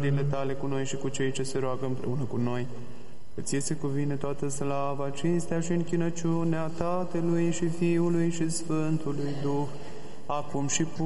rugăciunile tale cu noi și cu cei ce se roagă împreună cu noi. Că ție se cuvine toată slava, cinstea și închinăciunea Tatălui și Fiului și Sfântului Duh, acum și